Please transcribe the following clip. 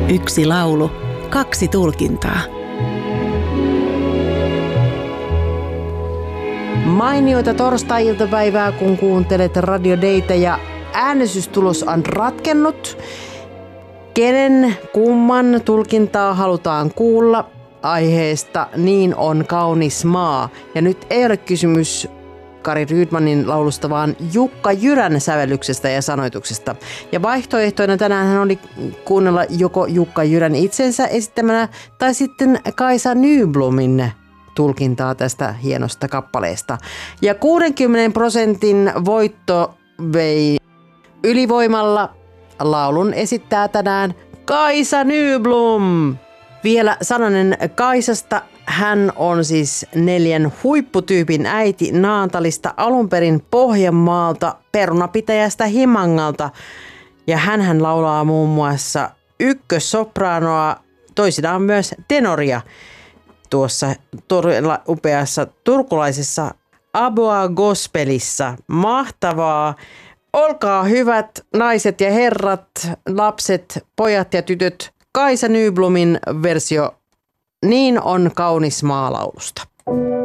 Yksi laulu, kaksi tulkintaa. Mainioita torstai-iltapäivää, kun kuuntelet Radio Daytä ja äänestystulos on ratkennut. Kenen kumman tulkintaa halutaan kuulla aiheesta Niin on kaunis maa. Ja nyt ei ole kysymys Kari Rydmanin laulusta, vaan Jukka Jyrän sävellyksestä ja sanoituksesta. Ja vaihtoehtoina tänään hän oli kuunnella joko Jukka Jyrän itsensä esittämänä tai sitten Kaisa Nyblomin tulkintaa tästä hienosta kappaleesta. Ja 60% voitto vei ylivoimalla. Laulun esittää tänään Kaisa Nyblom. Vielä sananen Kaisasta. Hän on siis 4 huipputyypin äiti Naantalista, alunperin Pohjanmaalta, perunapitäjästä Himangalta. Ja hän laulaa muun muassa ykkössopraanoa, toisinaan myös tenoria tuossa todella upeassa turkulaisessa Aboa Gospelissa. Mahtavaa! Olkaa hyvät naiset ja herrat, lapset, pojat ja tytöt, Kaisa Nyblomin versio Niin on kaunis maa -laulusta.